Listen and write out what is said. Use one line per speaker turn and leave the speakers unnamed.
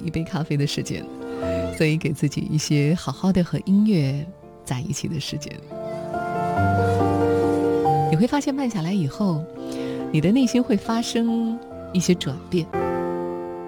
一杯咖啡的时间，所以给自己一些好好的和音乐在一起的时间。你会发现慢下来以后，你的内心会发生一些转变。